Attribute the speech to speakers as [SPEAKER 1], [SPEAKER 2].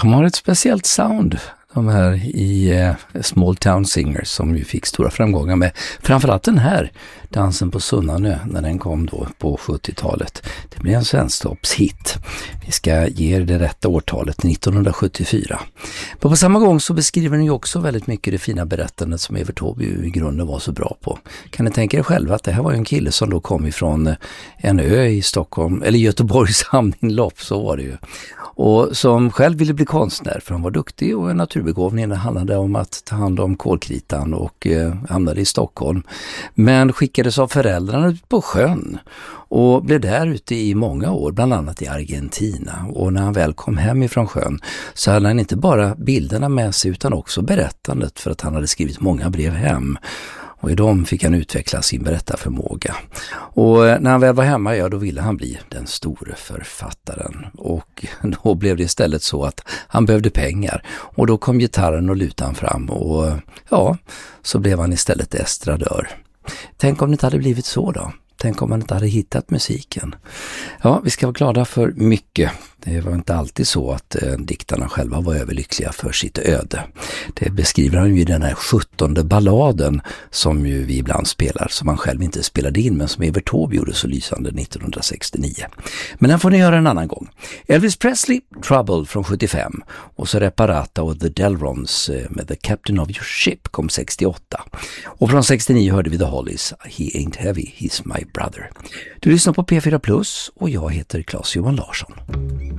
[SPEAKER 1] De har ett speciellt sound, de här i Small Town Singers, som ju fick stora framgångar med framförallt den här Dansen på Sunnanö när den kom då på 70-talet. Det blev en svensktoppshit. Vi ska ge det rätta årtalet, 1974. Men på samma gång så beskriver den ju också väldigt mycket det fina berättandet som Evert Taube i grunden var så bra på. Kan ni tänka er själva att det här var en kille som då kom ifrån en ö i Stockholm, eller Göteborgs hamninlopp, så var det ju. Och som själv ville bli konstnär, för han var duktig och en naturbegåvning. Det handlade om att ta hand om kolkritan och hamnade i Stockholm. Men skickades av föräldrarna ut på sjön och blev där ute i många år, bland annat i Argentina. Och när han väl kom hem ifrån sjön så hade han inte bara bilderna med sig utan också berättandet, för att han hade skrivit många brev hem. Och i dem fick han utveckla sin berättarförmåga. Och när han väl var hemma, ja, då ville han bli den store författaren. Och då blev det istället så att han behövde pengar. Och då kom gitarren och lutan fram och ja, så blev han istället estradör. Tänk om det inte hade blivit så då. Tänk om man inte hade hittat musiken. Ja, vi ska vara glada för mycket. Det var inte alltid så att diktarna själva var överlyckliga för sitt öde. Det beskriver han ju i den här 17:e balladen som ju vi ibland spelar, som han själv inte spelade in men som Evert Taube gjorde så lysande 1969. Men den får ni göra en annan gång. Elvis Presley, Trouble från 75 och så Reparata och The Delrons med The Captain of Your Ship kom 68. Och från 69 hörde vi The Hollies, He Ain't Heavy, He's My Brother. Du lyssnar på P4 Plus och jag heter Claes Johan Larsson.